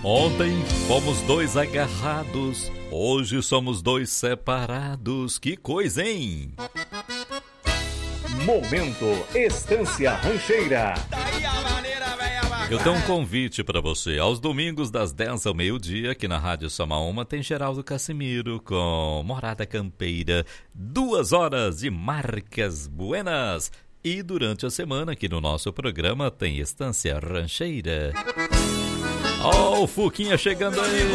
Ontem fomos dois agarrados, hoje somos dois separados. Que coisa, hein? Momento Estância Rancheira. Eu tenho um convite para você. Aos domingos, das 10 ao meio-dia, aqui na Rádio Samaúma, tem Geraldo Casimiro com Morada Campeira. 2 horas de marcas buenas. E durante a semana, aqui no nosso programa, tem Estância Rancheira. Ó, o Fuquinha chegando aí.